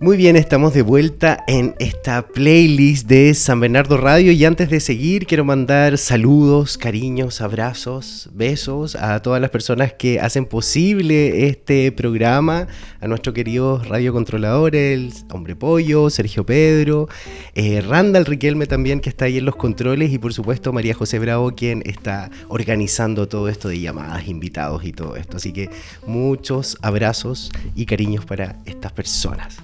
Muy bien, estamos de vuelta en esta playlist de San Bernardo Radio y antes de seguir quiero mandar saludos, cariños, abrazos, besos a todas las personas que hacen posible este programa, a nuestro querido radiocontrolador, el Hombre Pollo, Sergio Pedro, Randall Riquelme también que está ahí en los controles y por supuesto María José Bravo quien está organizando todo esto de llamadas, invitados y todo esto, así que muchos abrazos y cariños para estas personas.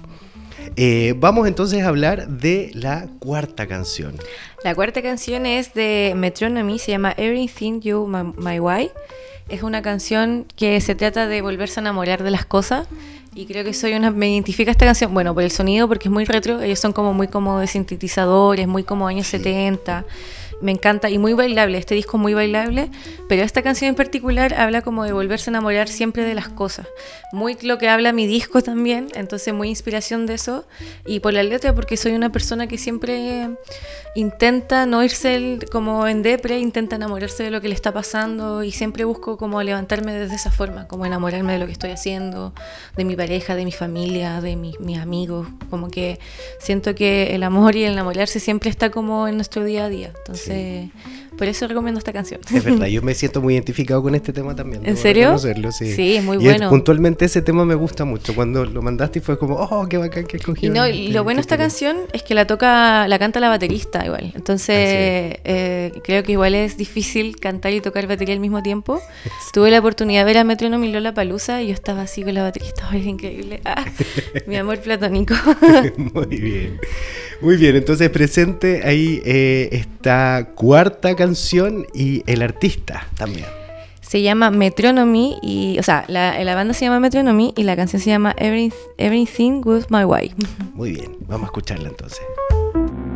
Vamos entonces a hablar de la cuarta canción. La cuarta canción es de Metronomy, se llama Everything You My Why. Es una canción que se trata de volverse a enamorar de las cosas y creo que me identifica esta canción, bueno, por el sonido, porque es muy retro, ellos son muy como de sintetizadores, muy como años 70. Me encanta y muy bailable, este disco es muy bailable, pero esta canción en particular habla como de volverse a enamorar siempre de las cosas. Muy lo que habla mi disco también, entonces muy inspiración de eso. Y por la letra, porque soy una persona que siempre intenta no irse como en depre, intenta enamorarse de lo que le está pasando y siempre busco como levantarme desde esa forma, como enamorarme de lo que estoy haciendo, de mi pareja, de mi familia, de mis amigos. Como que siento que el amor y el enamorarse siempre está como en nuestro día a día. Entonces, por eso recomiendo esta canción. Es verdad, yo me siento muy identificado con este tema también. ¿En serio? Sí. Sí, es muy bueno. Puntualmente ese tema me gusta mucho. Cuando lo mandaste fue como, oh, qué bacán que escogí. Y lo bueno de esta canción es que la canta la baterista igual. Entonces, creo que igual es difícil cantar y tocar batería al mismo tiempo. Sí. Tuve la oportunidad de ver a Metronomy Lollapalooza y yo estaba así con la baterista. Es increíble. Mi amor platónico. Muy bien. Muy bien, entonces presente ahí esta cuarta canción y el artista también. Se llama Metronomy, la banda se llama Metronomy y la canción se llama Everything With My Way. Muy bien, vamos a escucharla entonces.